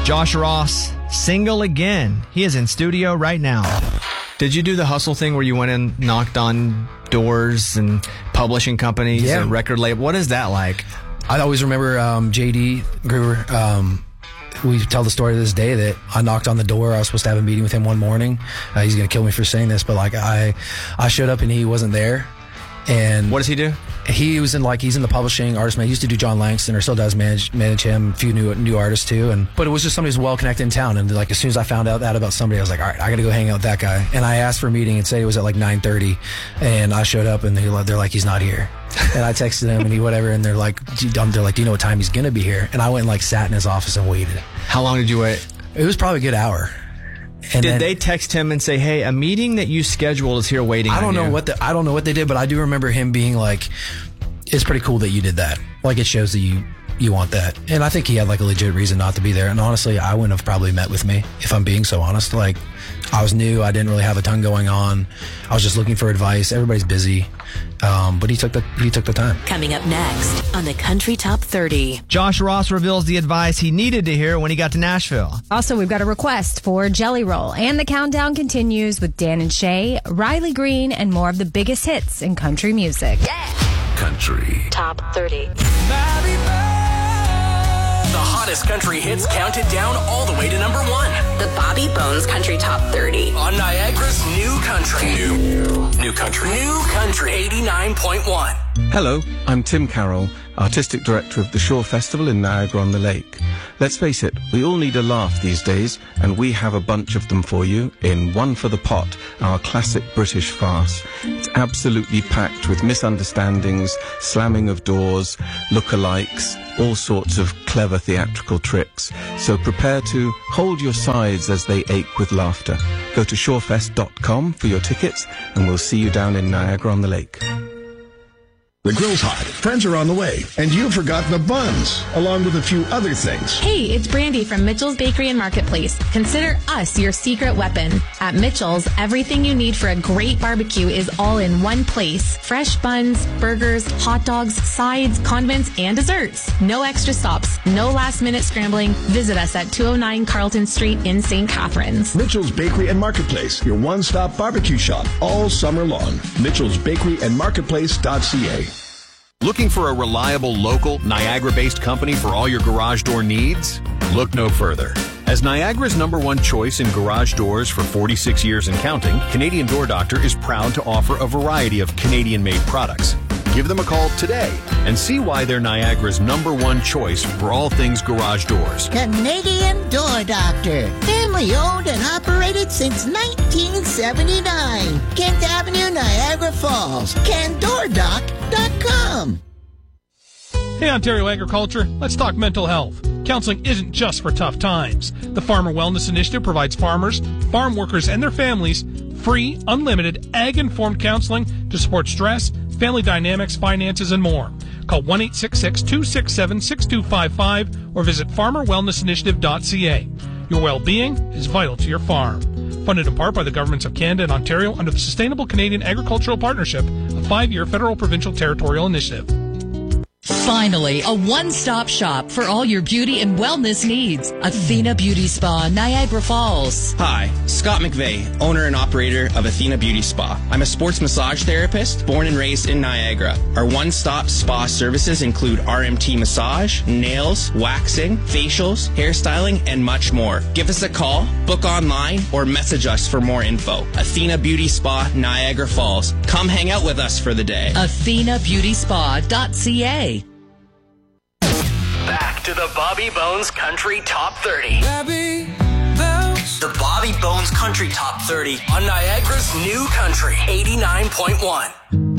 Josh Ross, single again. He is in studio right now. Did you do the hustle thing where you went and knocked on doors and publishing companies and record label? What is that like? I always remember JD Groover. We tell the story to this day that I knocked on the door. I was supposed to have a meeting with him one morning. He's going to kill me for saying this, but like I showed up and he wasn't there. And what does he do? He's in the publishing artist man. He used to do John Langston, or still does manage him, a few new artists too. But it was just somebody who's well connected in town. And like as soon as I found out that about somebody, I was like, all right, I got to go hang out with that guy. And I asked for a meeting and said it was at like 9:30, and I showed up and they're like, he's not here. And I texted him and and they're like, do you know what time he's gonna be here? And I went and like sat in his office and waited. How long did you wait? It was probably a good hour. And did they text him and say, "Hey, a meeting that you scheduled is here waiting"? I don't know what they did, but I do remember him being like, "It's pretty cool that you did that. Like, it shows that you want that." And I think he had like a legit reason not to be there. And honestly, I wouldn't have probably met with me if I'm being so honest. Like, I was new. I didn't really have a ton going on. I was just looking for advice. Everybody's busy. But he took the time. Coming up next on the Country Top 30. Josh Ross reveals the advice he needed to hear when he got to Nashville. Also, we've got a request for Jelly Roll. And the countdown continues with Dan and Shay, Riley Green, and more of the biggest hits in country music. Yeah. Country Top 30. The hottest country hits counted down all the way to number 1. The Bobby Bones Country Top 30. On Niagara's New Country. New Country. New Country 89.1. Hello, I'm Tim Carroll, Artistic Director of the Shore Festival in Niagara-on-the-Lake. Let's face it, we all need a laugh these days, and we have a bunch of them for you in One for the Pot, our classic British farce. It's absolutely packed with misunderstandings, slamming of doors, lookalikes, all sorts of clever theatrical tricks. So prepare to hold your sides as they ache with laughter. Go to shorefest.com for your tickets, and we'll see you down in Niagara-on-the-Lake. The grill's hot, friends are on the way, and you've forgotten the buns, along with a few other things. Hey, it's Brandy from Mitchell's Bakery and Marketplace. Consider us your secret weapon. At Mitchell's, everything you need for a great barbecue is all in one place. Fresh buns, burgers, hot dogs, sides, condiments, and desserts. No extra stops, no last-minute scrambling. Visit us at 209 Carlton Street in St. Catharines. Mitchell's Bakery and Marketplace, your one-stop barbecue shop all summer long. Mitchell's Bakery and Marketplace.ca. Looking for a reliable, local, Niagara-based company for all your garage door needs? Look no further. As Niagara's #1 choice in garage doors for 46 years and counting, Canadian Door Doctor is proud to offer a variety of Canadian-made products. Give them a call today and see why they're Niagara's #1 choice for all things garage doors. Canadian Door Doctor. Family owned and operated since 1979. Kent Avenue, Niagara Falls. CanDoorDoc.com. Hey, Ontario Agriculture, let's talk mental health. Counseling isn't just for tough times. The Farmer Wellness Initiative provides farmers, farm workers, and their families free, unlimited, ag-informed counseling to support stress, family dynamics, finances, and more. Call 1-866-267-6255 or visit farmerwellnessinitiative.ca. Your well-being is vital to your farm. Funded in part by the governments of Canada and Ontario under the Sustainable Canadian Agricultural Partnership, a 5-year federal provincial territorial initiative. Finally, a one-stop shop for all your beauty and wellness needs. Athena Beauty Spa, Niagara Falls. Hi, Scott McVeigh, owner and operator of Athena Beauty Spa. I'm a sports massage therapist, born and raised in Niagara. Our one-stop spa services include RMT massage, nails, waxing, facials, hairstyling, and much more. Give us a call, book online, or message us for more info. Athena Beauty Spa, Niagara Falls. Come hang out with us for the day. AthenaBeautySpa.ca. Back to the Bobby Bones Country Top 30. Bobby Bones. The Bobby Bones Country Top 30 on Niagara's New Country 89.1.